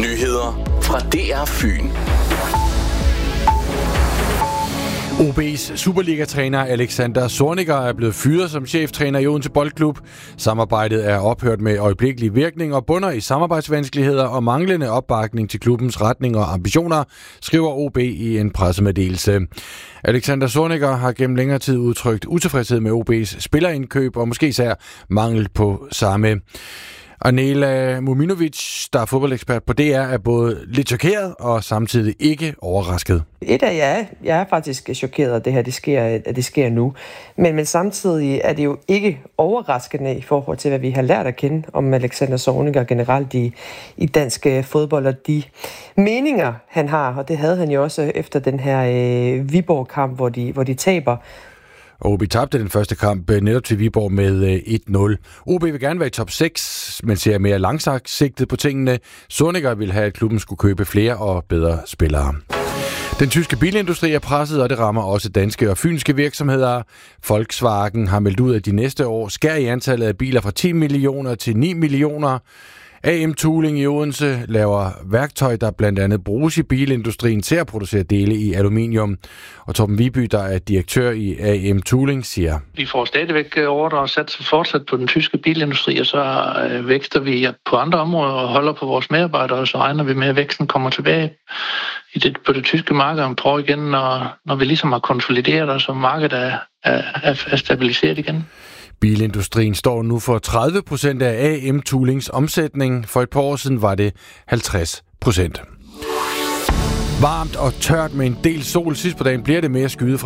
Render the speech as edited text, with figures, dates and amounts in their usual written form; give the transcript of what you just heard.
Nyheder fra DR Fyn. OB's Superliga-træner Alexander Zorniger er blevet fyret som cheftræner i Odense Boldklub. Samarbejdet er ophørt med øjeblikkelig virkning og bunder i samarbejdsvanskeligheder og manglende opbakning til klubbens retning og ambitioner, skriver OB i en pressemeddelelse. Alexander Zorniger har gennem længere tid udtrykt utilfredshed med OB's spillerindkøb og måske især mangel på samme. Anela Muminovic, der er fodboldekspert på DR, er både lidt chokeret og samtidig ikke overrasket. Jeg er faktisk chokeret, at det sker nu. Men samtidig er det jo ikke overraskende i forhold til, hvad vi har lært at kende om Alexander Zorniger generelt i dansk fodbold, og de meninger, han har, og det havde han jo også efter den her Viborg-kamp, hvor de taber. OB tabte den første kamp netop til Viborg med 1-0. OB vil gerne være i top 6, men ser mere langsigtet på tingene. Zorniger vil have, at klubben skulle købe flere og bedre spillere. Den tyske bilindustri er presset, og det rammer også danske og fynske virksomheder. Volkswagen har meldt ud, at de næste år skærer i antallet af biler fra 10 millioner til 9 millioner. AM Tooling i Odense laver værktøj, der blandt andet bruges i bilindustrien til at producere dele i aluminium. Og Torben Viby, der er direktør i AM Tooling, siger: Vi får stadigvæk ordre og satser fortsat på den tyske bilindustri, og så vækster vi på andre områder og holder på vores medarbejdere, og så regner vi med, at væksten kommer tilbage på det tyske marked om et år igen, når vi ligesom har konsolideret os, og markedet er stabiliseret igen. Bilindustrien står nu for 30% af AM Toolings omsætning. For et par år siden var det 50%. Varmt og tørt med en del sol. Sidst på dagen bliver det mere skyet fra